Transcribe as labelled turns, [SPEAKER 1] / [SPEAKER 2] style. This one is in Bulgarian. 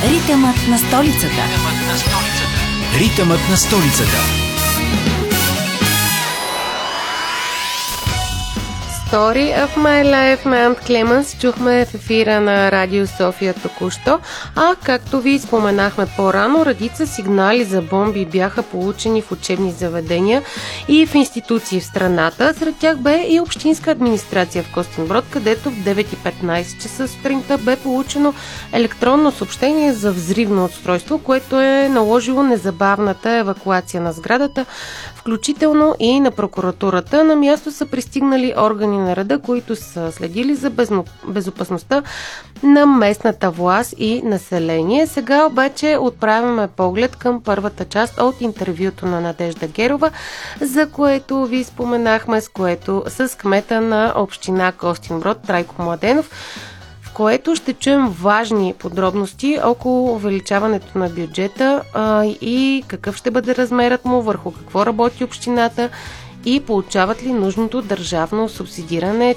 [SPEAKER 1] Ритъмът на столицата. Ритъмът на столицата.
[SPEAKER 2] Story of My Life на Ant Clemens чухме в ефира на Радио София току-що, а както ви споменахме по-рано, редица сигнали за бомби бяха получени в учебни заведения и в институции в страната. Сред тях бе и общинска администрация в Костинброд, където в 9:15 часа сутринта бе получено електронно съобщение за взривно устройство, което е наложило незабавната евакуация на сградата, включително и на прокуратурата. На място са пристигнали органи на реда, които са следили за безопасността на местната власт и население. Сега обаче отправяме поглед към първата част от интервюто на Надежда Герова, за което ви споменахме, с кмета на община Костинброд Трайко Младенов, в което ще чуем важни подробности около увеличаването на бюджета и какъв ще бъде размерът му, върху какво работи общината и получават ли нужното държавно субсидиране